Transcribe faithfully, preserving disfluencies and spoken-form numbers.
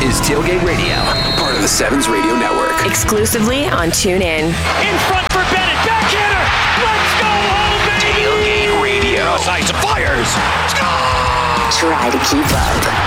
is Tailgate Radio, part of the Sevens Radio Network. Exclusively on TuneIn. In front for Bennett, backhander. Let's go home, baby. Tailgate Radio. Sights fires. Score! Try to keep up.